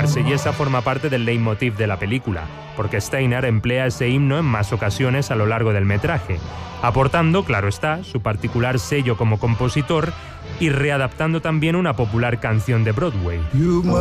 marsellesa forma parte del leitmotiv de la película, porque Steiner emplea ese himno en más ocasiones a lo largo del metraje, aportando, claro está, su particular sello como compositor y readaptando también una popular canción de Broadway.